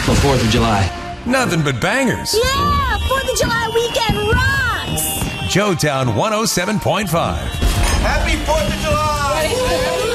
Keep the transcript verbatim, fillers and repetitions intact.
for fourth of July? Nothing but bangers. Yeah, fourth of July weekend rocks! Joetown one oh seven point five. Happy fourth of July!